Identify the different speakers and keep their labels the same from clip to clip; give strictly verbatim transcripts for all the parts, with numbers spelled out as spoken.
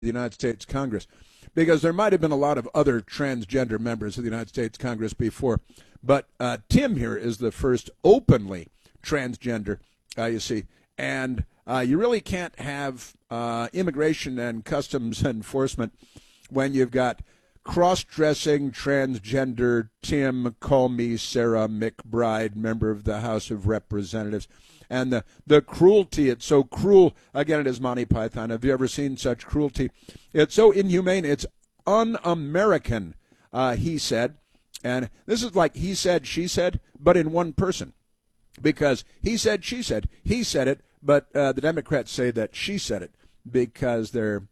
Speaker 1: the United States Congress, because there might have been a lot of other transgender members of the United States Congress before, but uh, Tim here is the first openly transgender, uh, you see, and uh, you really can't have uh, immigration and customs enforcement when you've got cross-dressing transgender Tim, call me Sarah McBride, member of the House of Representatives. And the, the cruelty, it's so cruel. Again, it is Monty Python. Have you ever seen such cruelty? It's so inhumane. It's un-American, uh, he said. And this is like he said, she said, but in one person. Because he said, she said, he said it, but uh, the Democrats say that she said it because they're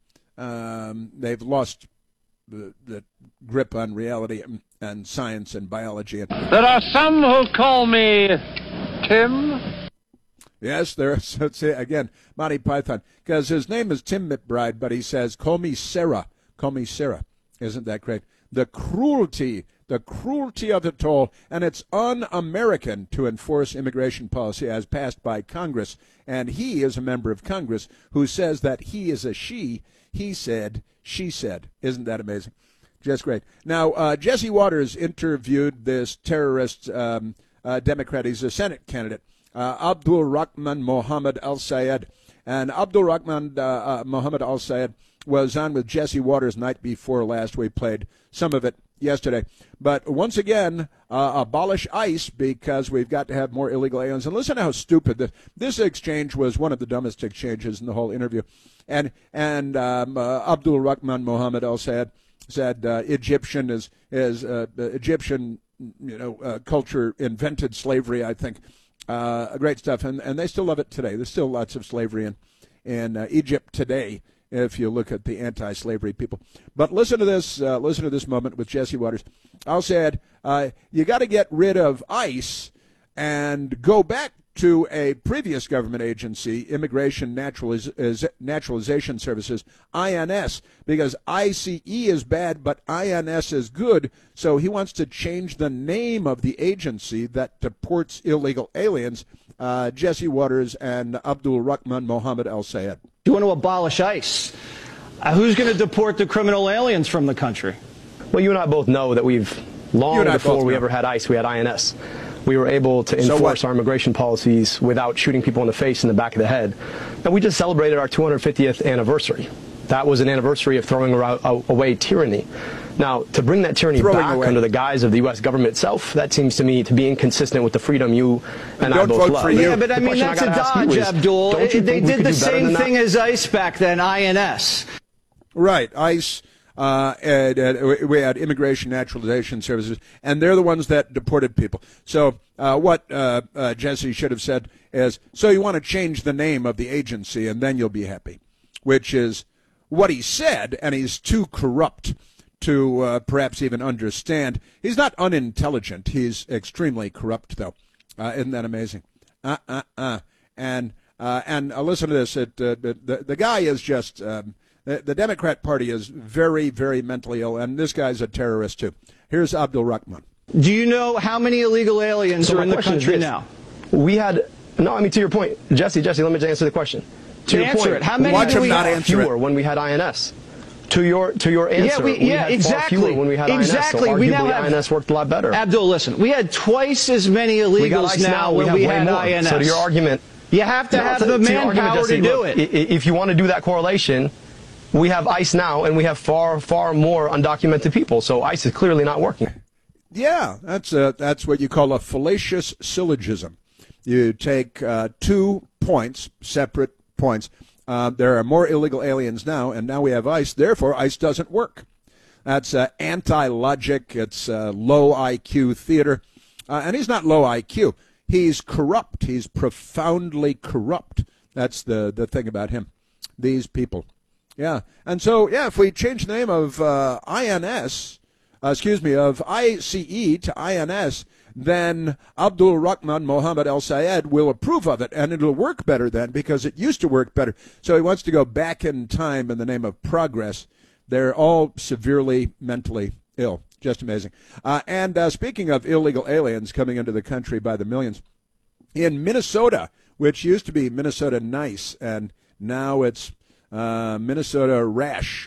Speaker 1: um, they've lost the, the grip on reality and, and science and biology.
Speaker 2: There are some who call me Tim.
Speaker 1: Yes, there's, again, Monty Python, because his name is Tim McBride, but he says, call me Sarah, call me Sarah. Isn't that great? The cruelty, the cruelty of it all, and it's un-American to enforce immigration policy as passed by Congress, and he is a member of Congress who says that he is a she, he said, she said. Isn't that amazing? Just great. Now, uh, Jesse Waters interviewed this terrorist um, uh, Democrat. He's a Senate candidate. Uh, Abdul Rahman Mohammed Al Sayed. And Abdul Rahman uh, uh, Mohammed Al Sayed was on with Jesse Waters night before last. We played some of it yesterday. But once again, uh, abolish ICE because we've got to have more illegal aliens. And listen to how stupid this, this exchange was, one of the dumbest exchanges in the whole interview. And and um, uh, Abdul Rahman Mohammed Al Sayed said uh, Egyptian is, is uh, Egyptian you know, uh, culture invented slavery, I think. Uh, great stuff, and, and they still love it today. There's still lots of slavery in, in uh, Egypt today, if you look at the anti-slavery people. But listen to this, uh, listen to this moment with Jesse Waters. Al said, uh, you got to get rid of ICE and go back to a previous government agency, Immigration Naturaliz- Naturalization Services, I N S, because I C E is bad, but I N S is good. So he wants to change the name of the agency that deports illegal aliens. Uh, Jesse Waters and Abdul Rahman Mohammed Al Sayed.
Speaker 3: You want to abolish ICE? Uh, who's going to deport the criminal aliens from the country?
Speaker 4: Well, you and I both know that we've, long before we ever had ICE, we had I N S. We were able to enforce so our immigration policies without shooting people in the face and the back of the head. And we just celebrated our two hundred fiftieth anniversary. That was an anniversary of throwing away tyranny. Now, to bring that tyranny throwing back away. under the guise of the U S government itself, that seems to me to be inconsistent with the freedom you and, and I both love.
Speaker 3: Yeah, but I mean, that's a dodge, Abdul. It, they did the same thing as ICE back then, I N S.
Speaker 1: Right, ICE. Uh, and, and we had Immigration Naturalization Services, and they're the ones that deported people. So uh, what uh, uh, Jesse should have said is, so you want to change the name of the agency, and then you'll be happy, which is what he said, and he's too corrupt to uh, perhaps even understand. He's not unintelligent. He's extremely corrupt, though. Uh, isn't that amazing? Uh, uh, uh. And, uh, and uh, listen to this. It, uh, the, the guy is just... Um, The Democrat Party is very, very mentally ill, and this guy's a terrorist, too. Here's Abdul Rahman.
Speaker 3: Do you know how many illegal aliens
Speaker 4: so
Speaker 3: are in the country now?
Speaker 4: We had, no, I mean, to your point, Jesse, Jesse, let me just answer the question. To your
Speaker 3: answer
Speaker 4: point,
Speaker 3: it. How many
Speaker 1: watch
Speaker 3: do
Speaker 1: him
Speaker 3: we
Speaker 1: not
Speaker 3: have?
Speaker 1: answer
Speaker 4: fewer
Speaker 1: it.
Speaker 4: when we had I N S. To your to your answer,
Speaker 3: yeah, we,
Speaker 4: we
Speaker 3: yeah,
Speaker 4: had
Speaker 3: exactly.
Speaker 4: far fewer when we had
Speaker 3: exactly.
Speaker 4: I N S, so
Speaker 3: we now
Speaker 4: arguably
Speaker 3: have,
Speaker 4: I N S worked a lot better.
Speaker 3: Abdul, listen, we had twice as many illegals
Speaker 4: we
Speaker 3: now,
Speaker 4: now
Speaker 3: when
Speaker 4: we,
Speaker 3: we had
Speaker 4: more.
Speaker 3: I N S.
Speaker 4: So to your argument,
Speaker 3: you have to
Speaker 4: no,
Speaker 3: have
Speaker 4: to,
Speaker 3: the
Speaker 4: to
Speaker 3: manpower to do
Speaker 4: look,
Speaker 3: it.
Speaker 4: If you want to do that correlation, we have ICE now, and we have far, far more undocumented people. So ICE is clearly not working.
Speaker 1: Yeah, that's a, that's what you call a fallacious syllogism. You take uh, two points, separate points. Uh, there are more illegal aliens now, and now we have ICE. Therefore, ICE doesn't work. That's uh, anti-logic. It's uh, low I Q theater. Uh, and he's not low I Q. He's corrupt. He's profoundly corrupt. That's the, the thing about him. These people. Yeah. And so, yeah, if we change the name of uh, I N S, uh, excuse me, of I C E to I N S, then Abdul Rahman Mohammed Al Sayed will approve of it, and it'll work better then because it used to work better. So he wants to go back in time in the name of progress. They're all severely mentally ill. Just amazing. Uh, and uh, speaking of illegal aliens coming into the country by the millions, in Minnesota, which used to be Minnesota nice, and now it's Uh, Minnesota rash